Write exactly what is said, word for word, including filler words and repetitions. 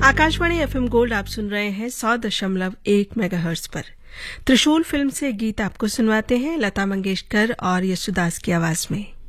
Akashvani FM gold आप सुन रहे हैं सौ दशमलव एक मेगाहर्ट्ज पर। त्रिशूल फिल्म से गीत आपको सुनवाते हैं लता मंगेशकर और यशुदास की आवाज में।